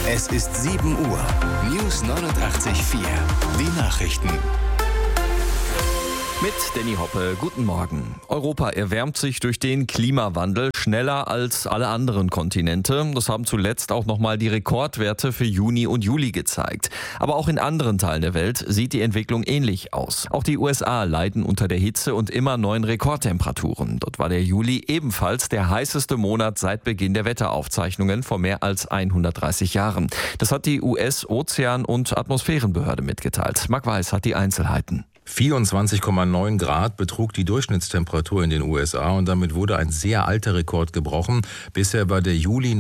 Es ist 7 Uhr. News 89.4. Die Nachrichten. Mit Danny Hoppe, guten Morgen. Europa erwärmt sich durch den Klimawandel schneller als alle anderen Kontinente. Das haben zuletzt auch nochmal die Rekordwerte für Juni und Juli gezeigt. Aber auch in anderen Teilen der Welt sieht die Entwicklung ähnlich aus. Auch die USA leiden unter der Hitze und immer neuen Rekordtemperaturen. Dort war der Juli ebenfalls der heißeste Monat seit Beginn der Wetteraufzeichnungen vor mehr als 130 Jahren. Das hat die US-Ozean- und Atmosphärenbehörde mitgeteilt. Marc Weiß hat die Einzelheiten. 24,9 Grad betrug die Durchschnittstemperatur in den USA und damit wurde ein sehr alter Rekord gebrochen. Bisher war der Juli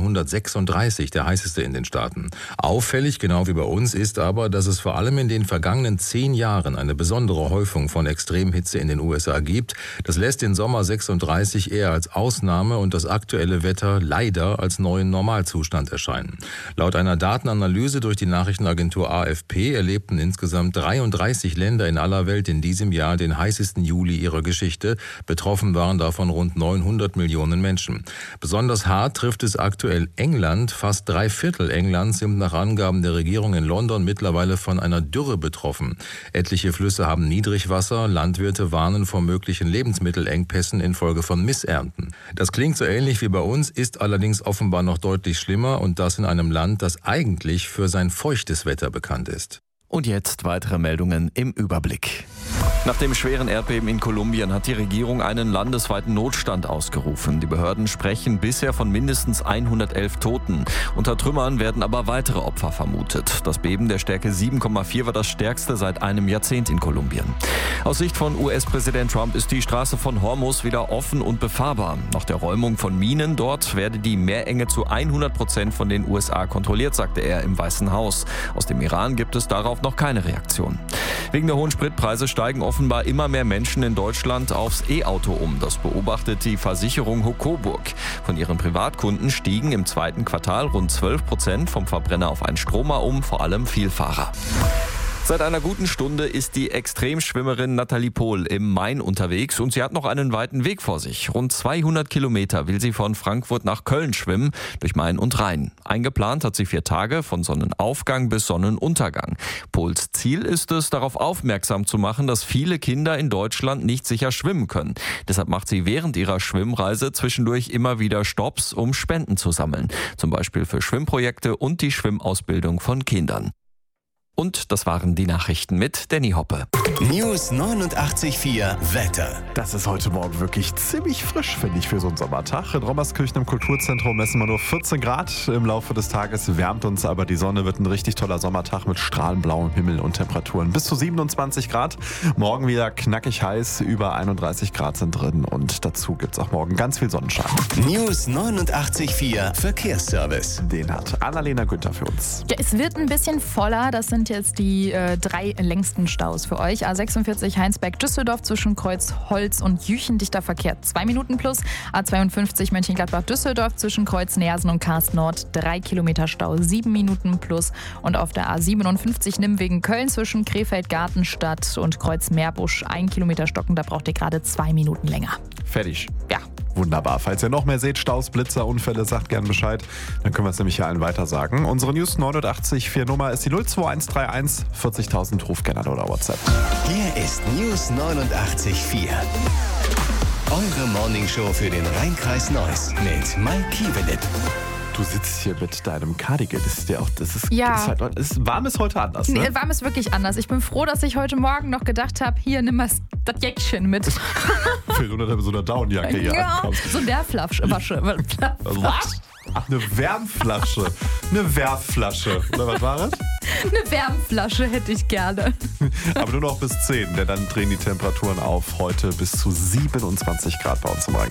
1936 der heißeste in den Staaten. Auffällig, genau wie bei uns, ist aber, dass es vor allem in den vergangenen 10 Jahren eine besondere Häufung von Extremhitze in den USA gibt. Das lässt den Sommer 36 eher als Ausnahme und das aktuelle Wetter leider als neuen Normalzustand erscheinen. Laut einer Datenanalyse durch die Nachrichtenagentur AFP erlebten insgesamt 33 Länder in aller Welt in diesem Jahr den heißesten Juli ihrer Geschichte. Betroffen waren davon rund 900 Millionen Menschen. Besonders hart trifft es aktuell England. Fast 3/4 Englands sind nach Angaben der Regierung in London mittlerweile von einer Dürre betroffen. Etliche Flüsse haben Niedrigwasser. Landwirte warnen vor möglichen Lebensmittelengpässen infolge von Missernten. Das klingt so ähnlich wie bei uns, ist allerdings offenbar noch deutlich schlimmer und das in einem Land, das eigentlich für sein feuchtes Wetter bekannt ist. Und jetzt weitere Meldungen im Überblick. Nach dem schweren Erdbeben in Kolumbien hat die Regierung einen landesweiten Notstand ausgerufen. Die Behörden sprechen bisher von mindestens 111 Toten. Unter Trümmern werden aber weitere Opfer vermutet. Das Beben der Stärke 7,4 war das stärkste seit einem Jahrzehnt in Kolumbien. Aus Sicht von US-Präsident Trump ist die Straße von Hormuz wieder offen und befahrbar. Nach der Räumung von Minen dort werde die Meerenge zu 100% von den USA kontrolliert, sagte er im Weißen Haus. Aus dem Iran gibt es darauf noch keine Reaktion. Wegen der hohen Spritpreise steigen offenbar immer mehr Menschen in Deutschland aufs E-Auto um. Das beobachtet die Versicherung Coburg. Von ihren Privatkunden stiegen im zweiten Quartal rund 12% vom Verbrenner auf einen Stromer um, vor allem Vielfahrer. Seit einer guten Stunde ist die Extremschwimmerin Nathalie Pohl im Main unterwegs und sie hat noch einen weiten Weg vor sich. Rund 200 Kilometer will sie von Frankfurt nach Köln schwimmen, durch Main und Rhein. Eingeplant hat sie 4 Tage, von Sonnenaufgang bis Sonnenuntergang. Pohls Ziel ist es, darauf aufmerksam zu machen, dass viele Kinder in Deutschland nicht sicher schwimmen können. Deshalb macht sie während ihrer Schwimmreise zwischendurch immer wieder Stopps, um Spenden zu sammeln. Zum Beispiel für Schwimmprojekte und die Schwimmausbildung von Kindern. Und das waren die Nachrichten mit Danny Hoppe. News 89.4 Wetter. Das ist heute Morgen wirklich ziemlich frisch, finde ich, für so einen Sommertag. In Rommerskirchen im Kulturzentrum messen wir nur 14 Grad. Im Laufe des Tages wärmt uns aber die Sonne. Wird ein richtig toller Sommertag mit strahlend blauem Himmel und Temperaturen bis zu 27 Grad. Morgen wieder knackig heiß, über 31 Grad sind drin. Und dazu gibt es auch morgen ganz viel Sonnenschein. News 89.4 Verkehrsservice. Den hat Annalena Günther für uns. Ja, es wird ein bisschen voller. Das sind jetzt die 3 längsten Staus für euch. A46 Heinsberg-Düsseldorf zwischen Kreuzholz und Jüchen, dichter Verkehr 2 Minuten plus. A52 Mönchengladbach-Düsseldorf zwischen Kreuz-Nersen und Karst Nord 3 Kilometer Stau, 7 Minuten plus. Und auf der A57 Nimwegen-Köln zwischen Krefeld-Gartenstadt und Kreuz-Meerbusch 1 Kilometer stocken, da braucht ihr gerade 2 Minuten länger. Fertig. Ja. Wunderbar. Falls ihr noch mehr seht, Staus, Blitzer, Unfälle, sagt gerne Bescheid. Dann können wir es nämlich hier allen weiter sagen. Unsere News 89.4 Nummer ist die 02131 40.000. Ruf gerne oder WhatsApp. Hier ist News 89.4. Eure Morningshow für den Rhein-Kreis Neuss mit Mike Kievelip. Du sitzt hier mit deinem Cardigan. Ja. Warm ist heute anders, ne? Nee, warm ist wirklich anders. Ich bin froh, dass ich heute Morgen noch gedacht habe, hier, nimm mal das Jäckchen mit. Fehlt unter so einer Downjacke hier ankommst. So eine Wärmflasche. Was? Ach, eine Wärmflasche. Eine Werfflasche. Oder was war das? Eine Wärmflasche hätte ich gerne. Aber nur noch bis 10, denn dann drehen die Temperaturen auf heute bis zu 27 Grad bei uns im Rhein.